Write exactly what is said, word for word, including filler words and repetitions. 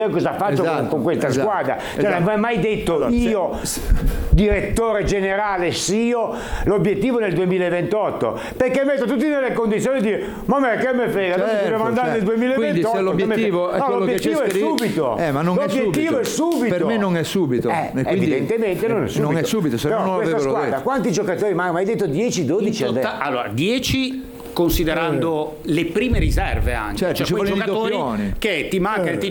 cosa faccio esatto, con, con questa esatto, squadra, cioè esatto. non avrei mai detto Allora, io se, direttore generale S I O l'obiettivo nel duemilaventotto, perché metto tutti nelle condizioni di dire ma me che me frega, certo, noi dobbiamo andare certo. nel duemilaventotto. Quindi se l'obiettivo è no, quello che c'è l'obiettivo è scritto, subito, eh, ma non l'obiettivo è subito. è subito, per me non è subito, eh, e quindi evidentemente non è subito, non è subito, se no però non questa l'avrebbero squadra detto. quanti giocatori mancano? Ma hai detto dieci dodici? Tota- allora dieci considerando eh. le prime riserve anche, certo, cioè quei ci vogliono i giocatori doppioni. che ti manca eh. il